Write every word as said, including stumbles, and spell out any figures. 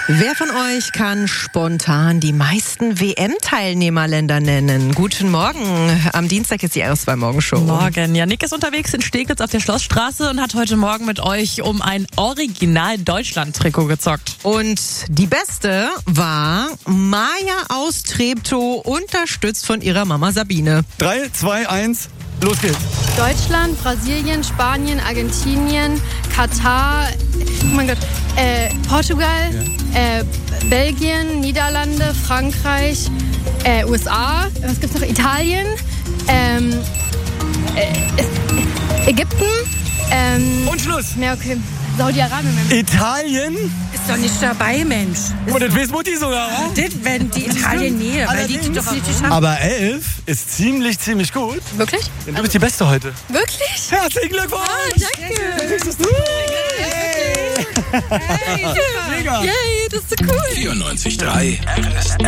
Wer von euch kann spontan die meisten W M-Teilnehmerländer nennen? Guten Morgen. Am Dienstag ist die R S zwei Morgenshow. Morgen. Ja, Nick ist unterwegs in Steglitz auf der Schlossstraße und hat heute Morgen mit euch um ein Original-Deutschland-Trikot gezockt. Und die beste war Maja aus Treptow, unterstützt von ihrer Mama Sabine. drei, zwei, eins, los geht's. Deutschland, Brasilien, Spanien, Argentinien, Katar, oh mein Gott, äh, Portugal, ja. äh, Belgien, Niederlande, Frankreich, äh, U S A, was gibt's noch? Italien, ähm, äh, Ägypten, ähm, Und Schluss. Ja, okay. Saudi-Arabien. Italien? Ist doch nicht dabei, Mensch. Oh, das weiß Mutti sogar, wa? Das, wenn die Italien nähe, weil die die doch nicht haben. Aber elf ist ziemlich, ziemlich gut. Wirklich? Denn du bist die Beste heute. Wirklich? Herzlichen Glückwunsch! Ah, danke. Das ist du. Hey, Mega. Yay, das ist so cool. vierundneunzig Komma drei R S